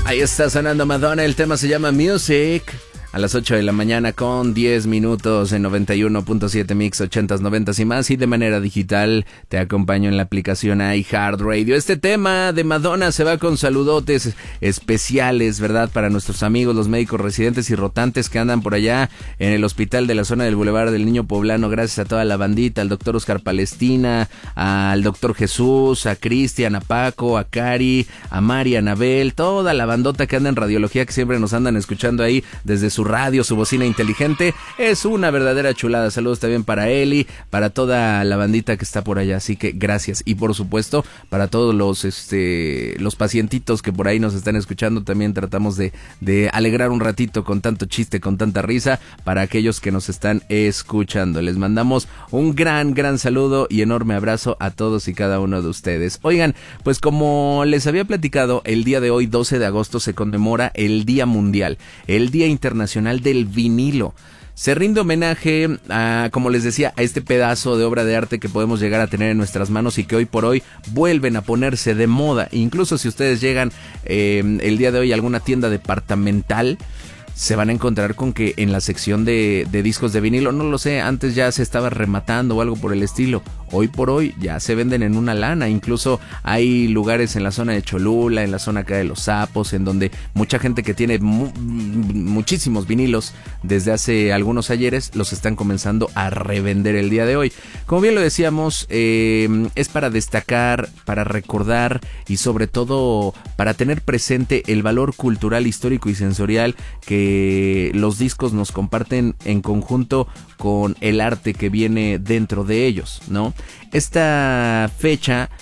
Ahí está sonando Madonna, el tema se llama Music. A las 8 de la mañana con 10 minutos en 91.7 Mix 80s, 90s y más. Y de manera digital te acompaño en la aplicación iHeartRadio. Este tema de Madonna se va con saludotes especiales, ¿verdad? Para nuestros amigos, los médicos residentes y rotantes que andan por allá en el hospital de la zona del Boulevard del Niño Poblano. Gracias a toda la bandita, al doctor Oscar Palestina, al doctor Jesús, a Cristian, a Paco, a Cari, a Mari, a Anabel, toda la bandota que anda en radiología, que siempre nos andan escuchando ahí desde su radio, su bocina inteligente. Es una verdadera chulada. Saludos también para Eli, para toda la bandita que está por allá, así que gracias. Y por supuesto para todos los pacientitos que por ahí nos están escuchando, también tratamos de alegrar un ratito con tanto chiste, con tanta risa, para aquellos que nos están escuchando. Les mandamos un gran saludo y enorme abrazo a todos y cada uno de ustedes. Oigan, pues como les había platicado, el día de hoy, 12 de agosto, se conmemora el Día Mundial, el Día Internacional del Vinilo. Se rinde homenaje a, como les decía, a este pedazo de obra de arte que podemos llegar a tener en nuestras manos y que hoy por hoy vuelven a ponerse de moda. Incluso si ustedes llegan el día de hoy a alguna tienda departamental, se van a encontrar con que en la sección de discos de vinilo, no lo sé, antes ya se estaba rematando o algo por el estilo. Hoy por hoy ya se venden en una lana. Incluso hay lugares en la zona de Cholula, en la zona acá de Los Sapos, en donde mucha gente que tiene muchísimos vinilos desde hace algunos ayeres los están comenzando a revender el día de hoy. Como bien lo decíamos, es para destacar, para recordar y sobre todo para tener presente el valor cultural, histórico y sensorial que los discos nos comparten en conjunto con el arte que viene dentro de ellos, ¿no? Esta fecha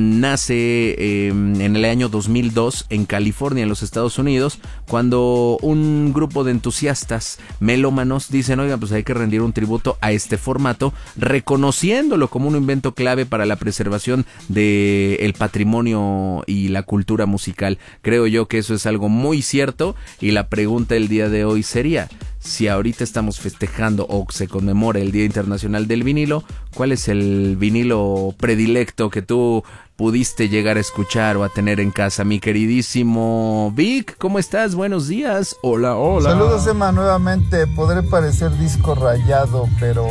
nace en el año 2002 en California, en los Estados Unidos, cuando un grupo de entusiastas melómanos dicen, oigan, pues hay que rendir un tributo a este formato, reconociéndolo como un invento clave para la preservación del patrimonio y la cultura musical. Creo yo que eso es algo muy cierto, y la pregunta del día de hoy sería, si ahorita estamos festejando o se conmemora el Día Internacional del Vinilo, ¿cuál es el vinilo predilecto que tú pudiste llegar a escuchar o a tener en casa? Mi queridísimo Vic, ¿cómo estás? Buenos días. Hola. Saludos, Emma, nuevamente. Podré parecer disco rayado, pero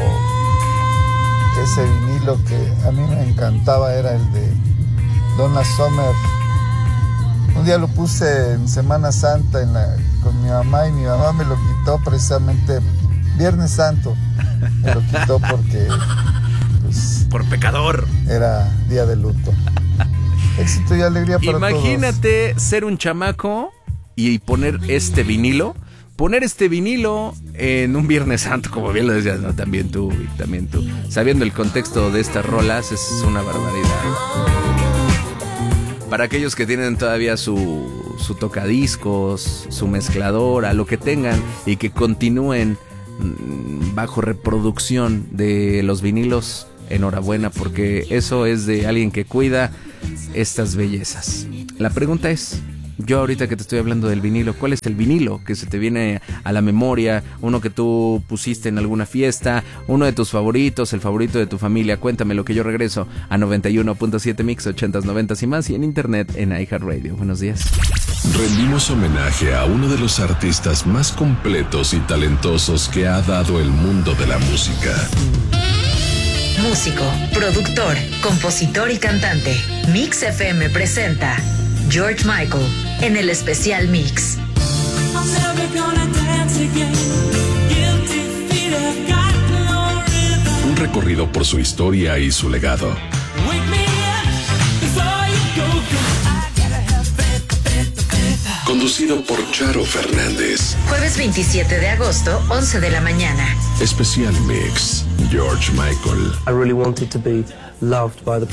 ese vinilo que a mí me encantaba era el de Donna Summer. Un día lo puse en Semana Santa con mi mamá, y mi mamá me lo quitó precisamente Viernes Santo. Me lo quitó porque pues, por pecador. Era día de luto. Éxito y alegría para todos. Imagínate ser un chamaco y poner este vinilo. Poner este vinilo en un Viernes Santo, como bien lo decías, ¿no? También tú. Sabiendo el contexto de estas rolas, es una barbaridad. Para aquellos que tienen todavía su tocadiscos, su mezcladora, lo que tengan, y que continúen bajo reproducción de los vinilos, enhorabuena, porque eso es de alguien que cuida estas bellezas. La pregunta es, yo ahorita que te estoy hablando del vinilo, ¿cuál es el vinilo que se te viene a la memoria? Uno que tú pusiste en alguna fiesta, uno de tus favoritos, el favorito de tu familia. Cuéntame, lo que yo regreso a 91.7 Mix 80s, 90s y más, y en internet en iHeartRadio. Buenos días. Rendimos homenaje a uno de los artistas más completos y talentosos que ha dado el mundo de la música. Músico, productor, compositor y cantante. Mix FM presenta George Michael en el especial Mix. Un recorrido por su historia y su legado. Conducido por Charo Fernández. Jueves 27 de agosto, 11 de la mañana. Especial Mix, George Michael. I really wanted to be loved by the